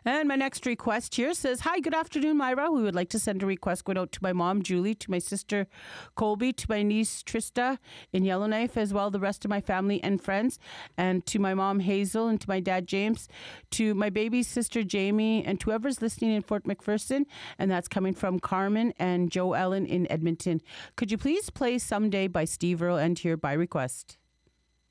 And my next request here says, "Hi, good afternoon, Myra. We would like to send a request going out to my mom, Julie, to my sister, Colby, to my niece, Trista, in Yellowknife, as well the rest of my family and friends, and to my mom, Hazel, and to my dad, James, to my baby sister, Jamie, and to whoever's listening in Fort McPherson." And that's coming from Carmen and Joe Ellen in Edmonton. Could you please play "Someday" by Steve Earle and here by request?